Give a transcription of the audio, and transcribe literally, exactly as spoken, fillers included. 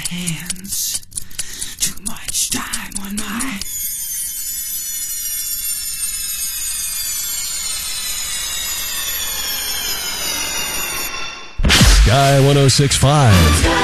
hands. Too much time on my... Sky one oh six point five.